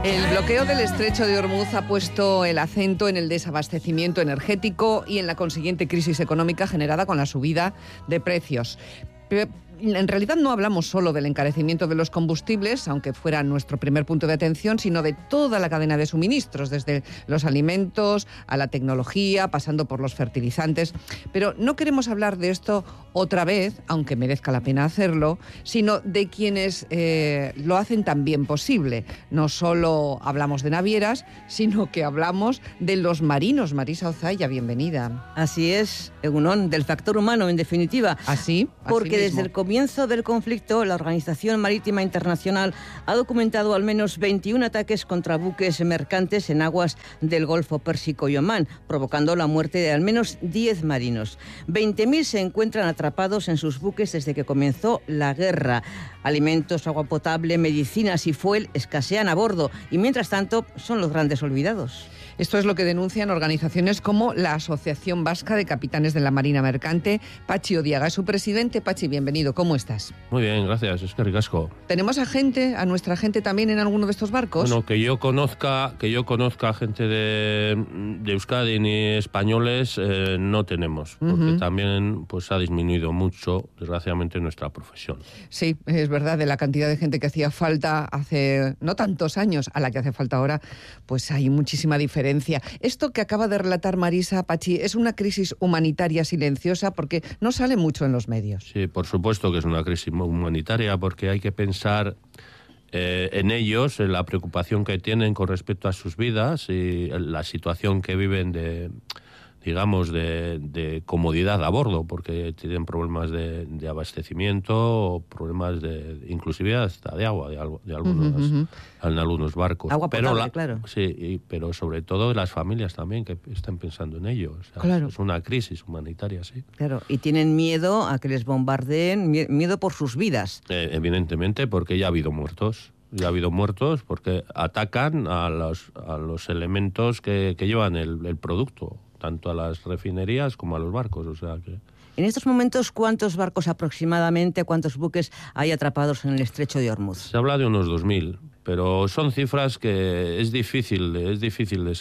El bloqueo del estrecho de Hormuz ha puesto el acento en el desabastecimiento energético y en la consiguiente crisis económica generada con la subida de precios. En realidad no hablamos solo del encarecimiento de los combustibles, aunque fuera nuestro primer punto de atención, sino de toda la cadena de suministros, desde los alimentos a la tecnología, pasando por los fertilizantes. Pero no queremos hablar de esto otra vez, aunque merezca la pena hacerlo, sino de quienes lo hacen también posible. No solo hablamos de navieras, sino que hablamos de los marinos. Marisa Ozaya, bienvenida. Así es, Egunon, del factor humano, en definitiva. ¿Así? Porque desde el comienzo del conflicto, la Organización Marítima Internacional ha documentado al menos 21 ataques contra buques mercantes en aguas del Golfo Pérsico y Omán, provocando la muerte de al menos 10 marinos. 20.000 se encuentran atrapados en sus buques desde que comenzó la guerra. Alimentos, agua potable, medicinas y fuel escasean a bordo y, mientras tanto, son los grandes olvidados. Esto es lo que denuncian organizaciones como la Asociación Vasca de Capitanes de la Marina Mercante. Patxi Odiaga es su presidente. Patxi, bienvenido. ¿Cómo estás? Muy bien, gracias. Es que ricasco. ¿Tenemos a nuestra gente también en alguno de estos barcos? Bueno, que yo conozca gente de Euskadi ni españoles no tenemos, porque también pues ha disminuido mucho, desgraciadamente, nuestra profesión. Sí, es verdad, de la cantidad de gente que hacía falta hace no tantos años a la que hace falta ahora, pues hay muchísima diferencia. Esto que acaba de relatar Marisa, Patxi, es una crisis humanitaria silenciosa porque no sale mucho en los medios. Sí, por supuesto que es una crisis humanitaria, porque hay que pensar en ellos, en la preocupación que tienen con respecto a sus vidas y la situación que viven de comodidad a bordo, porque tienen problemas de abastecimiento o problemas inclusive hasta de agua en algunos barcos. Agua potable, claro. Sí, pero sobre todo las familias también que están pensando en ello. O sea, claro. Es una crisis humanitaria, sí. Claro, y tienen miedo a que les bombardeen, miedo por sus vidas. Evidentemente, porque ya ha habido muertos. Ya ha habido muertos porque atacan a los elementos que llevan el producto, tanto a las refinerías como a los barcos, o sea que... En estos momentos, ¿cuántos barcos aproximadamente, cuántos buques hay atrapados en el estrecho de Hormuz? Se habla de unos 2.000, pero son cifras que es difícil de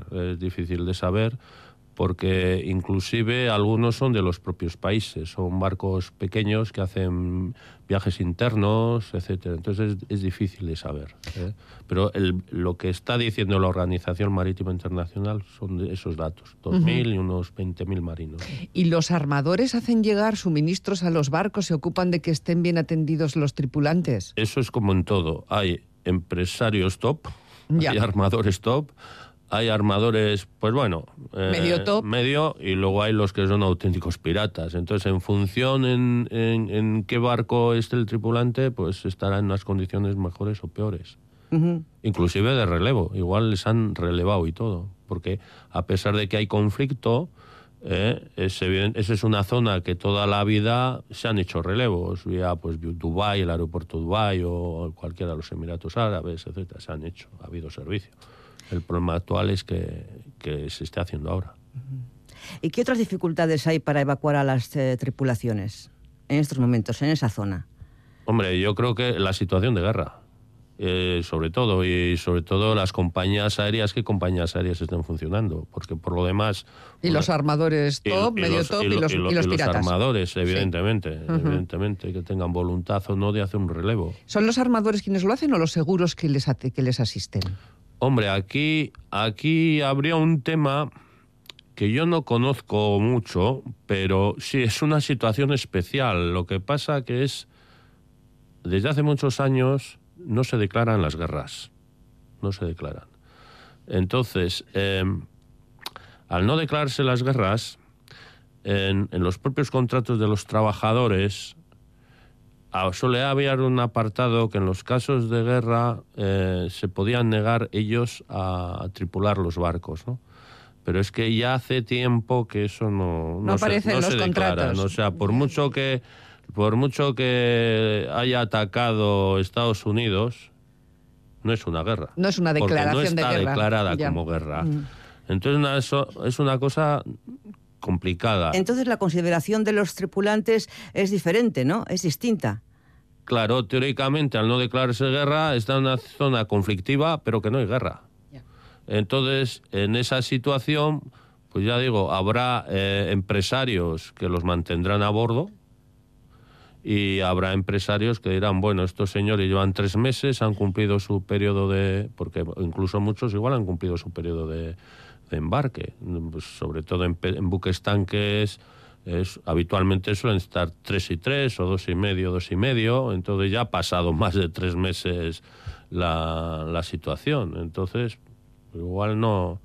saber, porque inclusive algunos son de los propios países, son barcos pequeños que hacen viajes internos, etcétera. Entonces es difícil de saber, ¿eh? Pero lo que está diciendo la Organización Marítima Internacional son esos datos, 2.000 y unos 20.000 marinos. ¿Y los armadores hacen llegar suministros a los barcos? ¿Se ocupan de que estén bien atendidos los tripulantes? Eso es como en todo. Hay empresarios top, hay armadores top, hay armadores, pues bueno, medio top, y luego hay los que son auténticos piratas. Entonces, en función en qué barco esté el tripulante, pues estará en unas condiciones mejores o peores. Inclusive de relevo, igual les han relevado y todo, porque a pesar de que hay conflicto, esa es una zona que toda la vida se han hecho relevos, ya pues Dubái, el aeropuerto de Dubái o cualquiera de los Emiratos Árabes, etcétera, se han hecho, ha habido servicio. El problema actual es que se esté haciendo ahora. ¿Y qué otras dificultades hay para evacuar a las tripulaciones en estos momentos, en esa zona? Hombre, yo creo que la situación de guerra, sobre todo las compañías aéreas, ¿qué compañías aéreas están funcionando? Porque por lo demás... Y los armadores top, medio top y los piratas. Los armadores, evidentemente, evidentemente, que tengan voluntad o no de hacer un relevo. ¿Son los armadores quienes lo hacen o los seguros que les asisten? Hombre, aquí habría un tema que yo no conozco mucho, pero sí es una situación especial. Lo que pasa que es, desde hace muchos años no se declaran las guerras, no se declaran. Entonces, al no declararse las guerras, en los propios contratos de los trabajadores suele haber un apartado que en los casos de guerra se podían negar ellos a tripular los barcos, ¿no? Pero es que ya hace tiempo que eso no aparece en los contratos. O sea, por mucho que haya atacado Estados Unidos, no es una guerra. No es una declaración de guerra. No está declarada como guerra. Entonces eso es una cosa complicada. Entonces la consideración de los tripulantes es diferente, ¿no? Es distinta. claro, teóricamente, al no declararse guerra, está en una zona conflictiva, pero que no hay guerra. Entonces, en esa situación, pues ya digo, habrá empresarios que los mantendrán a bordo y habrá empresarios que dirán, bueno, estos señores llevan 3 meses, han cumplido su periodo porque incluso muchos igual han cumplido su periodo de embarque, pues sobre todo en buques tanques, habitualmente suelen estar 3 y 3 o 2 y medio, entonces ya ha pasado más de 3 meses la situación, entonces igual no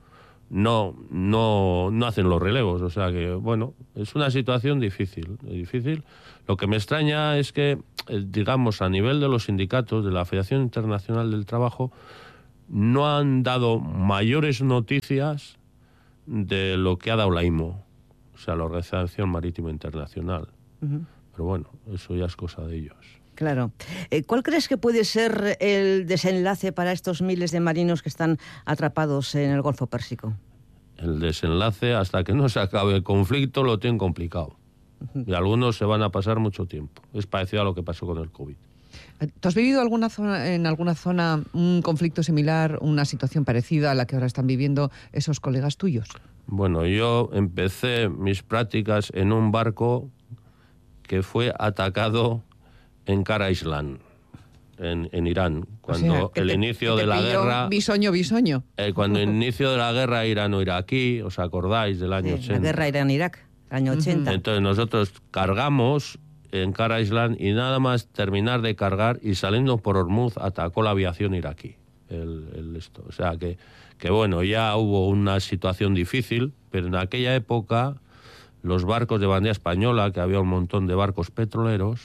hacen los relevos, o sea que, bueno, es una situación difícil. Lo que me extraña es que, digamos, a nivel de los sindicatos, de la Federación Internacional del Trabajo, no han dado mayores noticias de lo que ha dado la IMO, o sea, la Organización Marítima Internacional. Pero bueno, eso ya es cosa de ellos. Claro. ¿Cuál crees que puede ser el desenlace para estos miles de marinos que están atrapados en el Golfo Pérsico? El desenlace, hasta que no se acabe el conflicto, lo tienen complicado. Y algunos se van a pasar mucho tiempo. Es parecido a lo que pasó con el COVID. ¿Tú has vivido en alguna zona un conflicto similar, una situación parecida a la que ahora están viviendo esos colegas tuyos? Bueno, yo empecé mis prácticas en un barco que fue atacado en Kara Island, en Irán, cuando o sea, el inicio de la guerra... Bisoño. Cuando el inicio de la guerra irano-iraquí, ¿os acordáis del año 80? La guerra Irán-Irak, año 80. Entonces nosotros cargamos en Kara Island y nada más terminar de cargar y saliendo por Hormuz atacó la aviación iraquí. O sea que bueno, ya hubo una situación difícil, pero en aquella época los barcos de bandera española, que había un montón de barcos petroleros,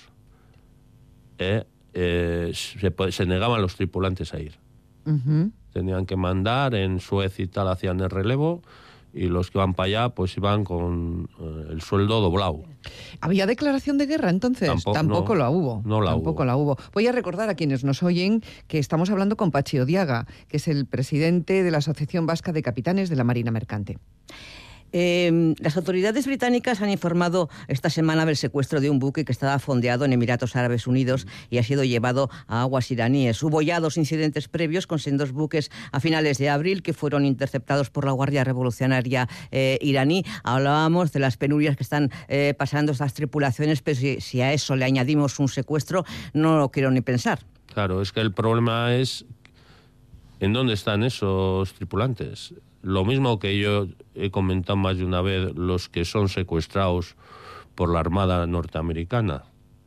se negaban los tripulantes a ir. Tenían que mandar en Suez y tal, hacían el relevo, y los que iban para allá pues iban con el sueldo doblado. ¿Había declaración de guerra entonces? Tampoco la hubo. Tampoco la hubo. Voy a recordar a quienes nos oyen que estamos hablando con Patxi Odiaga, que es el presidente de la Asociación Vasca de Capitanes de la Marina Mercante. Las autoridades británicas han informado esta semana del secuestro de un buque que estaba fondeado en Emiratos Árabes Unidos y ha sido llevado a aguas iraníes. Hubo ya 2 incidentes previos con sendos buques a finales de abril que fueron interceptados por la Guardia Revolucionaria iraní. Hablábamos de las penurias que están pasando estas tripulaciones, pero si a eso le añadimos un secuestro, no lo quiero ni pensar. Claro, es que el problema es ¿en dónde están esos tripulantes? Lo mismo que yo he comentado más de una vez, los que son secuestrados por la Armada norteamericana.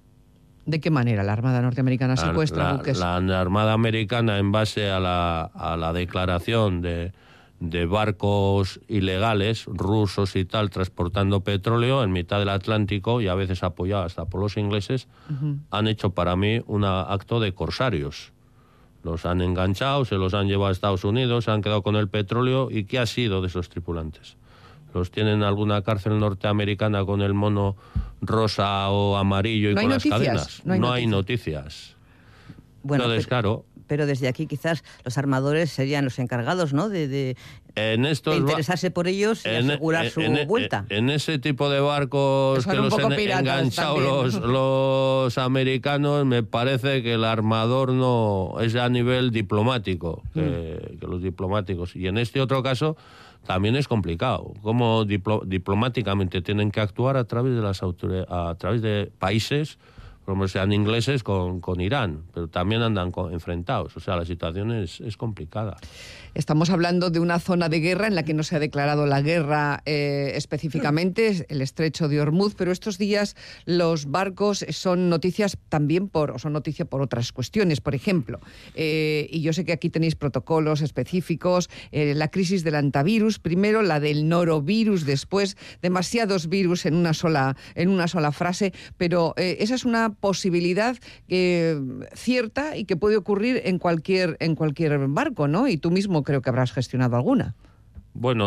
¿De qué manera la Armada norteamericana secuestra buques? La Armada americana, en base a la declaración de barcos ilegales, rusos y tal, transportando petróleo en mitad del Atlántico, y a veces apoyados hasta por los ingleses, han hecho para mí un acto de corsarios. Los han enganchado, se los han llevado a Estados Unidos, se han quedado con el petróleo. ¿Y qué ha sido de esos tripulantes? ¿Los tienen en alguna cárcel norteamericana con el mono rosa o amarillo y con las cadenas? No hay noticias. Bueno, entonces, claro... Pero desde aquí quizás los armadores serían los encargados, ¿no?, de interesarse por ellos y asegurar su vuelta. En ese tipo de barcos que los han enganchado los americanos, me parece que el armador no es a nivel diplomático, que los diplomáticos. Y en este otro caso también es complicado. Cómo diplomáticamente tienen que actuar a través de las a través de países, como sean ingleses, con Irán, pero también andan enfrentados. O sea, la situación es complicada. Estamos hablando de una zona de guerra en la que no se ha declarado la guerra específicamente, el estrecho de Hormuz, pero estos días los barcos son noticias también son noticia por otras cuestiones. Por ejemplo, y yo sé que aquí tenéis protocolos específicos, la crisis del antivirus, primero la del norovirus, después demasiados virus en una sola frase, pero esa es una posibilidad cierta y que puede ocurrir en cualquier barco, ¿no? Y tú mismo creo que habrás gestionado alguna. Bueno,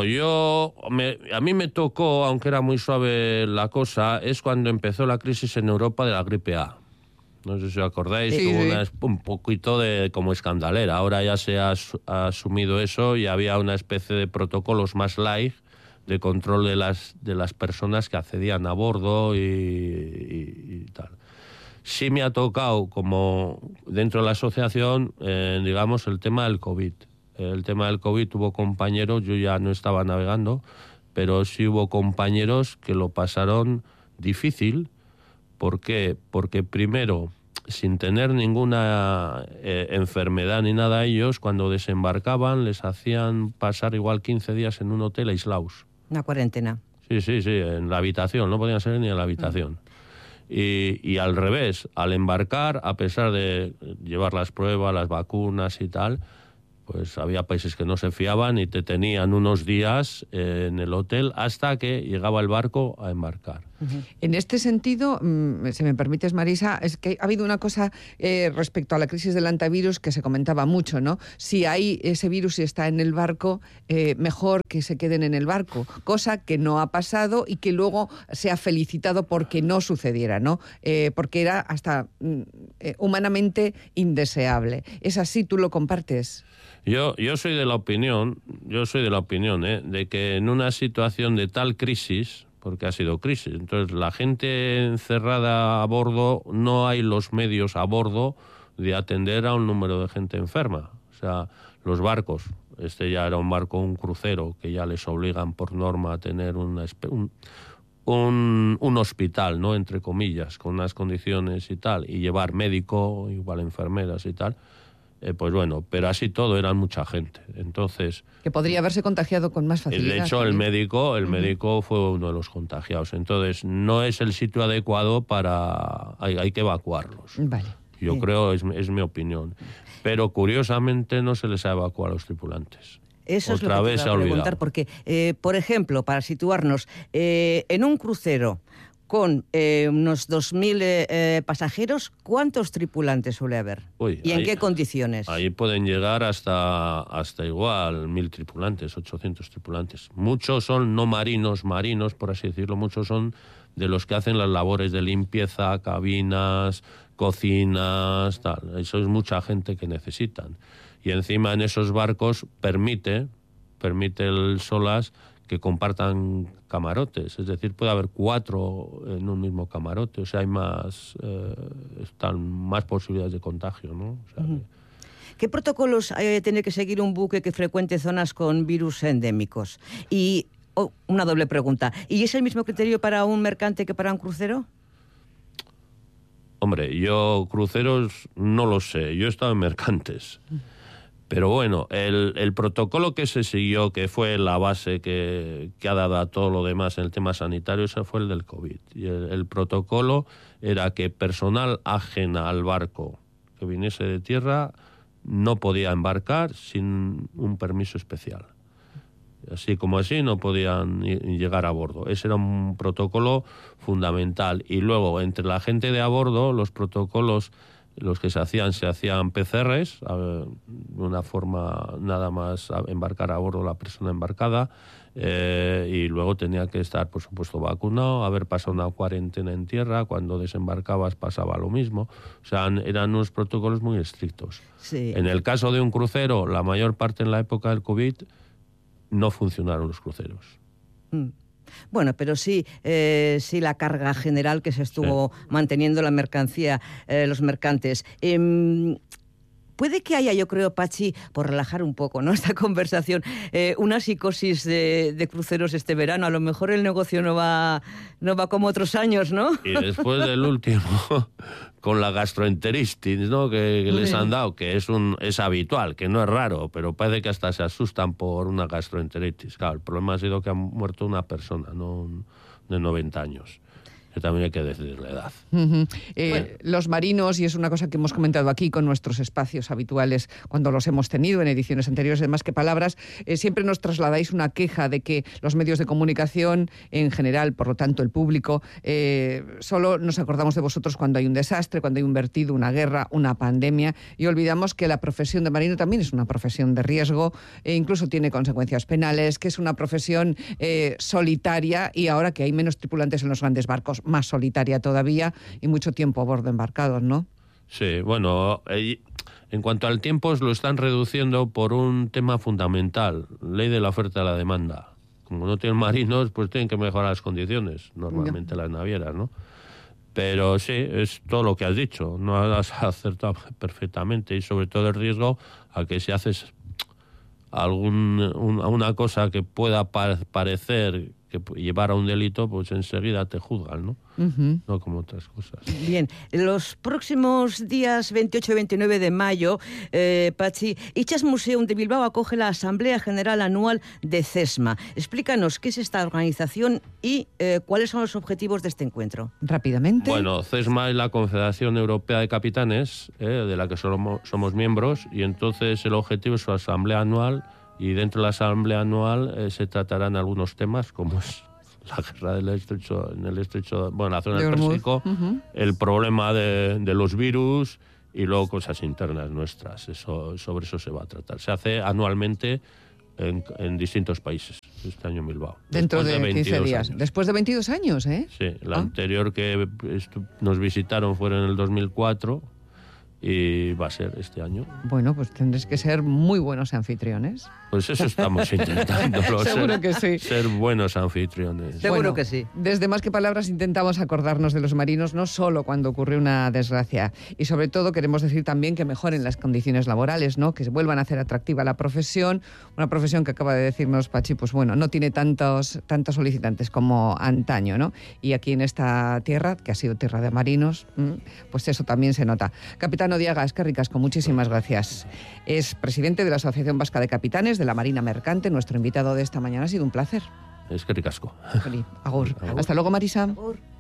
a mí me tocó, aunque era muy suave la cosa, es cuando empezó la crisis en Europa de la gripe A. No sé si os acordáis, sí, hubo un poquito de como escandalera. Ahora ya se ha asumido eso y había una especie de protocolos más light de control de las personas que accedían a bordo y tal. Sí me ha tocado, como dentro de la asociación, digamos, el tema del COVID. El tema del COVID hubo compañeros, yo ya no estaba navegando, pero sí hubo compañeros que lo pasaron difícil. ¿Por qué? Porque primero, sin tener ninguna enfermedad ni nada, ellos cuando desembarcaban les hacían pasar igual 15 días en un hotel aislados. Una cuarentena. Sí, en la habitación, no podían salir ni en la habitación. Y al revés, al embarcar, a pesar de llevar las pruebas, las vacunas y tal, pues había países que no se fiaban y te tenían unos días en el hotel hasta que llegaba el barco a embarcar. En este sentido, si me permites, Marisa, es que ha habido una cosa respecto a la crisis del antivirus que se comentaba mucho, ¿no? Si hay ese virus y está en el barco, mejor que se queden en el barco, cosa que no ha pasado y que luego se ha felicitado porque no sucediera, ¿no? Porque era hasta humanamente indeseable. ¿Es así? ¿Tú lo compartes? Yo soy de la opinión, de que en una situación de tal crisis, porque ha sido crisis, entonces la gente encerrada a bordo, no hay los medios a bordo de atender a un número de gente enferma. O sea, los barcos, este ya era un barco, un crucero, que ya les obligan por norma a tener un hospital, ¿no?, entre comillas, con unas condiciones y tal, y llevar médico, igual enfermeras y tal. Pues bueno, pero así todo eran mucha gente. Entonces, que podría haberse contagiado con más facilidad. De hecho, el médico fue uno de los contagiados. Entonces, no es el sitio adecuado para... Hay que evacuarlos. Vale. Yo creo, es mi opinión. Pero curiosamente no se les ha evacuado a los tripulantes. Eso Otra es lo que vez te se iba ha a olvidado. preguntar, porque, por ejemplo, para situarnos, en un crucero con unos 2.000 pasajeros, ¿cuántos tripulantes suele haber? ¿Y en qué condiciones? Ahí pueden llegar hasta igual 1.000 tripulantes, 800 tripulantes. Muchos son no marinos, por así decirlo. Muchos son de los que hacen las labores de limpieza, cabinas, cocinas, tal. Eso es mucha gente que necesitan. Y encima en esos barcos permite el SOLAS que compartan camarotes, es decir, puede haber 4 en un mismo camarote, o sea, hay están más posibilidades de contagio, ¿no? O sea, ¿Qué protocolos tiene que seguir un buque que frecuente zonas con virus endémicos? Y una doble pregunta, ¿y es el mismo criterio para un mercante que para un crucero? Hombre, yo cruceros no lo sé, yo he estado en mercantes. Pero bueno, el protocolo que se siguió, que fue la base que ha dado a todo lo demás en el tema sanitario, ese fue el del COVID. Y el protocolo era que personal ajena al barco que viniese de tierra no podía embarcar sin un permiso especial. Así como así no podían llegar a bordo. Ese era un protocolo fundamental. Y luego, entre la gente de a bordo, los protocolos... Los que se hacían PCRs, de una forma nada más embarcar a bordo la persona embarcada, y luego tenía que estar, por supuesto, vacunado, haber pasado una cuarentena en tierra, cuando desembarcabas pasaba lo mismo. O sea, eran unos protocolos muy estrictos. Sí. En el caso de un crucero, la mayor parte en la época del COVID, no funcionaron los cruceros. Bueno, pero sí la carga general que se estuvo manteniendo la mercancía, los mercantes. Puede que haya, yo creo, Pachi, por relajar un poco, ¿no?, esta conversación, una psicosis de cruceros este verano. A lo mejor el negocio no va como otros años, ¿no? Y después del último, con la gastroenteritis, ¿no?, que les han dado, que es habitual, que no es raro, pero parece que hasta se asustan por una gastroenteritis. Claro, el problema ha sido que ha muerto una persona, no de 90 años. Que también hay que decir la edad. Los marinos, y es una cosa que hemos comentado aquí con nuestros espacios habituales cuando los hemos tenido en ediciones anteriores de Más que Palabras, siempre nos trasladáis una queja de que los medios de comunicación en general, por lo tanto el público, solo nos acordamos de vosotros cuando hay un desastre, cuando hay un vertido, una guerra, una pandemia, y olvidamos que la profesión de marino también es una profesión de riesgo, e incluso tiene consecuencias penales, que es una profesión solitaria, y ahora que hay menos tripulantes en los grandes barcos, más solitaria todavía, y mucho tiempo a bordo embarcados, ¿no? Sí, bueno, en cuanto al tiempo lo están reduciendo por un tema fundamental, ley de la oferta y la demanda. Como no tienen marinos, pues tienen que mejorar las condiciones, normalmente las navieras, ¿no? Pero sí, es todo lo que has dicho, no has acertado perfectamente, y sobre todo el riesgo a que si haces una cosa que pueda parecer que llevar a un delito, pues enseguida te juzgan, ¿no? No como otras cosas. Bien, los próximos días 28 y 29 de mayo, Patxi, Itxas Museum de Bilbao acoge la Asamblea General Anual de CESMA. Explícanos qué es esta organización y cuáles son los objetivos de este encuentro. Rápidamente. Bueno, CESMA es la Confederación Europea de Capitanes, de la que somos miembros, y entonces el objetivo es su asamblea anual, y dentro de la asamblea anual se tratarán algunos temas como es la guerra del estrecho, bueno, la zona del Pérsico, el problema de los virus y luego cosas internas nuestras. Sobre eso se va a tratar. Se hace anualmente en distintos países, este año en Bilbao. Dentro de 15 días. Años. Después de 22 años, ¿eh? Sí, la anterior que nos visitaron fue en el 2004 y va a ser este año. Bueno, pues tendréis que ser muy buenos anfitriones. Pues eso estamos intentando. Seguro que sí. Ser buenos anfitriones. Seguro que sí. Desde Más que Palabras intentamos acordarnos de los marinos, no solo cuando ocurre una desgracia. Y sobre todo queremos decir también que mejoren las condiciones laborales, ¿no? Que vuelvan a hacer atractiva la profesión. Una profesión que acaba de decirnos Patxi, pues bueno, no tiene tantos solicitantes como antaño, ¿no? Y aquí en esta tierra, que ha sido tierra de marinos, pues eso también se nota. Capitán Odiaga, eskerrik asko, muchísimas gracias. Es presidente de la Asociación Vasca de Capitanes de la Marina Mercante, nuestro invitado de esta mañana. Ha sido un placer. Eskerrik asko. Agur. Hasta luego, Marisa. Agur.